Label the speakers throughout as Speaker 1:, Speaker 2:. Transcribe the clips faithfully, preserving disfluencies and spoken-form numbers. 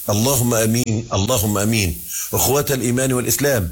Speaker 1: اللهم أمين اللهم أمين. أخوة الإيمان والإسلام،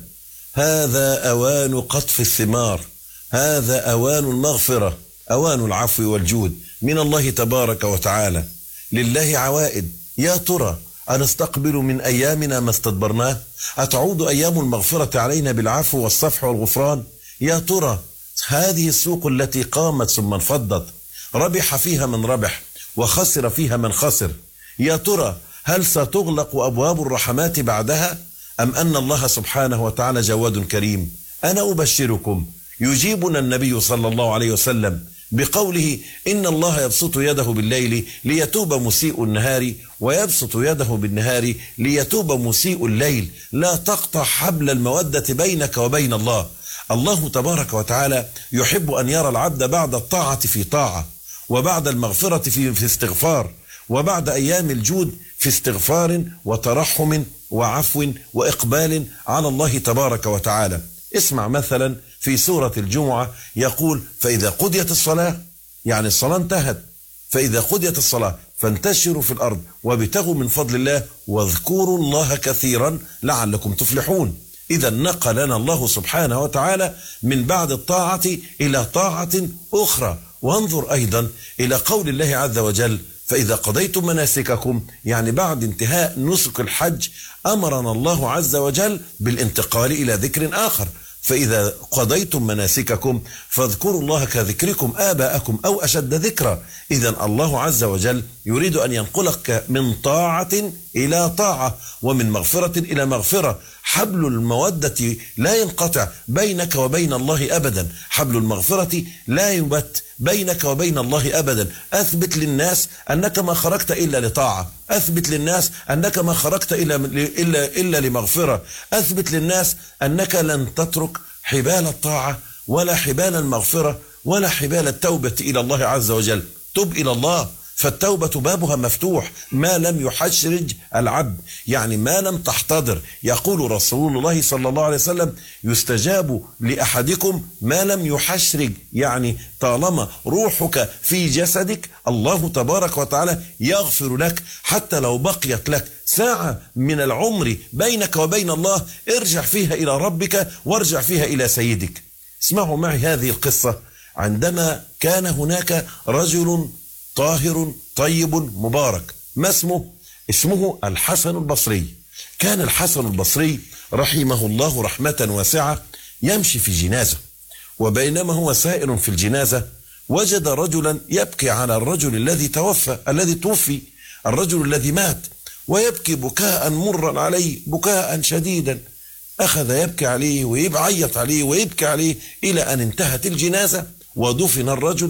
Speaker 1: هذا أوان قطف الثمار، هذا أوان المغفرة، أوان العفو والجود من الله تبارك وتعالى. لله عوائد. يا ترى أنستقبل من أيامنا ما استدبرناه؟ أتعود أيام المغفرة علينا بالعفو والصفح والغفران؟ يا ترى هذه السوق التي قامت ثم انفضت ربح فيها من ربح وخسر فيها من خسر، يا ترى هل ستغلق أبواب الرحمات بعدها أم أن الله سبحانه وتعالى جواد كريم؟ أنا أبشركم، يجيبنا النبي صلى الله عليه وسلم بقوله إن الله يبسط يده بالليل ليتوب مسيء النهار ويبسط يده بالنهار ليتوب مسيء الليل. لا تقطع حبل المودة بينك وبين الله. الله تبارك وتعالى يحب أن يرى العبد بعد الطاعة في طاعة، وبعد المغفرة في, في استغفار، وبعد أيام الجود في استغفار وترحم وعفو وإقبال على الله تبارك وتعالى. اسمع مثلا في سورة الجمعة يقول فإذا قضيت الصلاة، يعني الصلاة انتهت، فإذا قضيت الصلاة فانتشروا في الأرض وابتغوا من فضل الله واذكروا الله كثيرا لعلكم تفلحون. إذا نقلنا الله سبحانه وتعالى من بعد الطاعة إلى طاعة أخرى. وانظر أيضا إلى قول الله عز وجل فإذا قضيتم مناسككم، يعني بعد انتهاء نسك الحج أمرنا الله عز وجل بالانتقال إلى ذكر آخر. فإذا قضيتم مناسككم فاذكروا الله كذكركم آباءكم أو أشد ذكرا. إذا الله عز وجل يريد أن ينقلك من طاعة إلى طاعة ومن مغفرة إلى مغفرة. حبل المودة لا ينقطع بينك وبين الله أبدا، حبل المغفرة لا يبت بينك وبين الله أبدا. أثبت للناس أنك ما خرجت إلا لطاعة، أثبت للناس أنك ما خرجت إلا, إلا, إلا لمغفرة، أثبت للناس أنك لن تترك حبال الطاعة ولا حبال المغفرة ولا حبال التوبة إلى الله عز وجل. تب إلى الله، فالتوبة بابها مفتوح ما لم يحشرج العبد، يعني ما لم تحتضر. يقول رسول الله صلى الله عليه وسلم يستجاب لأحدكم ما لم يحشرج، يعني طالما روحك في جسدك الله تبارك وتعالى يغفر لك. حتى لو بقيت لك ساعة من العمر بينك وبين الله ارجع فيها إلى ربك وارجع فيها إلى سيدك. اسمعوا معي هذه القصة. عندما كان هناك رجل طاهر طيب مبارك، ما اسمه؟ اسمه الحسن البصري. كان الحسن البصري رحمه الله رحمة واسعة يمشي في جنازة، وبينما هو سائر في الجنازة وجد رجلا يبكي على الرجل الذي توفى الذي توفي الرجل الذي مات، ويبكي بكاء مرا عليه، بكاء شديدا. أخذ يبكي عليه ويعيط عليه ويبكي عليه إلى أن انتهت الجنازة ودفن الرجل.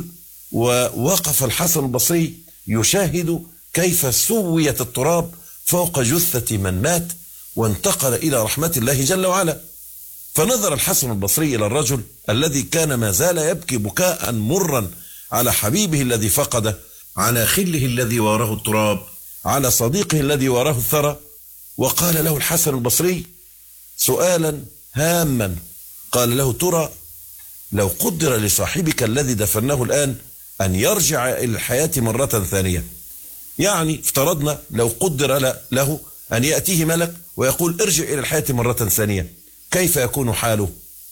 Speaker 1: ووقف الحسن البصري يشاهد كيف سويت التراب فوق جثة من مات وانتقل إلى رحمة الله جل وعلا. فنظر الحسن البصري إلى الرجل الذي كان ما زال يبكي بكاء مرا على حبيبه الذي فقده، على خله الذي واره التراب، على صديقه الذي واره الثرى، وقال له الحسن البصري سؤالا هاما. قال له ترى لو قدر لصاحبك الذي دفنه الآن أن يرجع إلى الحياة مرة ثانية، يعني افترضنا لو قدر له أن يأتيه ملك ويقول ارجع إلى الحياة مرة ثانية، كيف يكون حاله؟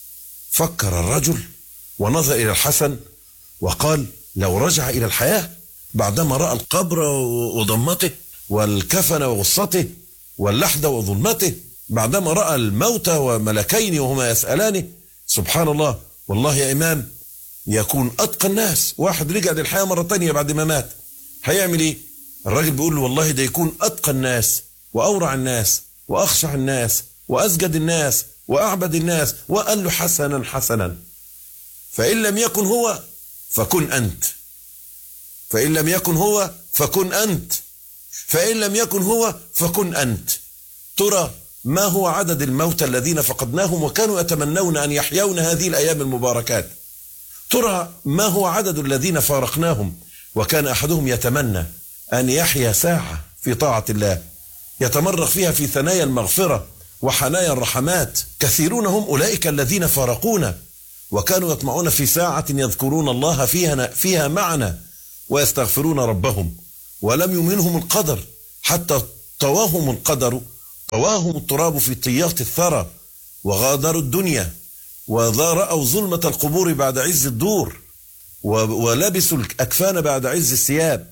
Speaker 1: فكر الرجل ونظر إلى الحسن وقال لو رجع إلى الحياة بعدما رأى القبر وضمته والكفن وغصته واللحد وظلمته، بعدما رأى الموت وملكين وهما يسألانه، سبحان الله، والله يا إمام يكون أتقى الناس. واحد رجع للحياة مرة تانية بعد ما مات هيعمل إيه؟ الراجل بيقول له والله ده يكون أتقى الناس وأورع الناس وأخشع الناس وأسجد الناس وأعبد الناس. وقال له حسنا حسنا، فإن لم يكن هو فكن أنت، فإن لم يكن هو فكن أنت، فإن لم يكن هو فكن أنت. ترى ما هو عدد الموتى الذين فقدناهم وكانوا يتمنون أن يحيون هذه الأيام المباركات؟ ترى ما هو عدد الذين فارقناهم وكان أحدهم يتمنى أن يحيا ساعة في طاعة الله يتمرغ فيها في ثنايا المغفرة وحنايا الرحمات. كثيرون هم أولئك الذين فارقونا وكانوا يطمعون في ساعة يذكرون الله فيها, فيها معنا ويستغفرون ربهم، ولم يمنهم القدر حتى طواهم القدر، طواهم التراب في طيات الثرى، وغادروا الدنيا ورأوا ظلمة القبور بعد عز الدور، ولبسوا الأكفان بعد عز الثياب.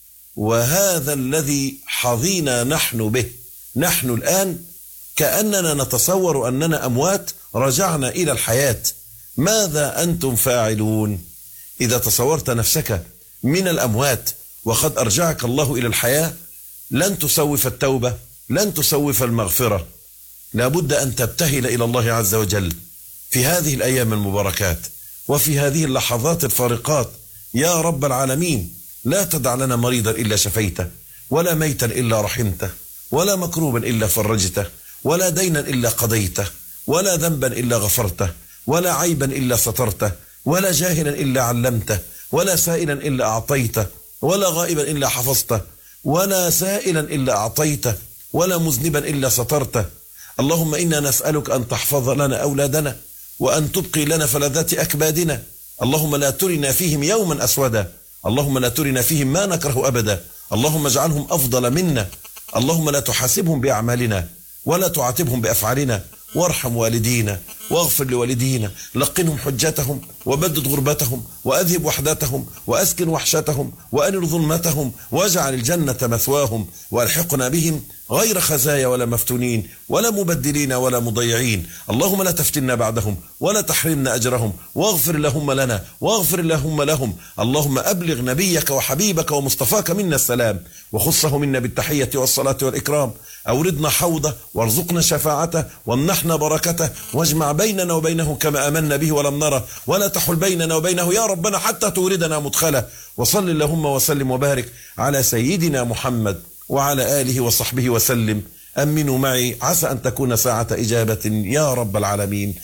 Speaker 1: وهذا الذي حظينا نحن به. نحن الآن كأننا نتصور أننا أموات رجعنا إلى الحياة. ماذا أنتم فاعلون إذا تصورت نفسك من الأموات وقد أرجعك الله إلى الحياة؟ لن تسوف التوبة، لن تسوف المغفرة. لابد أن تبتهل إلى الله عز وجل في هذه الأيام المباركات وفي هذه اللحظات الفارقات. يا رب العالمين، لا تدع لنا مريضا إلا شفيته، ولا ميتا إلا رحمته، ولا مكروبا إلا فرجته، ولا دينا إلا قضيته، ولا ذنبا إلا غفرته، ولا عيبا إلا سترته، ولا جاهلا إلا علمته، ولا سائلا إلا أعطيته، ولا غائبا إلا حفظته، ولا سائلا إلا أعطيته، ولا مذنبا إلا سترته. اللهم إنا نسألك أن تحفظ لنا أولادنا، وأن تبقي لنا فلذات أكبادنا. اللهم لا ترنا فيهم يوما أسودا، اللهم لا ترنا فيهم ما نكره أبدا، اللهم اجعلهم أفضل منا. اللهم لا تحاسبهم بأعمالنا ولا تعاتبهم بأفعالنا، وارحم والدينا واغفر لوالدينا، لقنهم حجتهم وبدد غربتهم، وأذهب وحدتهم، وأسكن وحشتهم، وأنر ظلمتهم، واجعل الجنة مثواهم، وألحقنا بهم غير خزايا ولا مفتونين ولا مبدلين ولا مضيعين. اللهم لا تفتنا بعدهم ولا تحرمنا أجرهم، واغفر اللهم لنا واغفر اللهم لهم. اللهم أبلغ نبيك وحبيبك ومصطفاك منا السلام، وخصه منا بالتحية والصلاة والإكرام. أوردنا حوضه وارزقنا شفاعته وامنحنا بركته، واجمع بيننا وبينه كما آمنا به ولم نره، ولا تحل بيننا وبينه يا ربنا حتى توردنا مدخله. وصل اللهم وسلم وبارك على سيدنا محمد وعلى آله وصحبه وسلم. أمنوا معي، عسى أن تكون ساعة إجابة يا رب العالمين.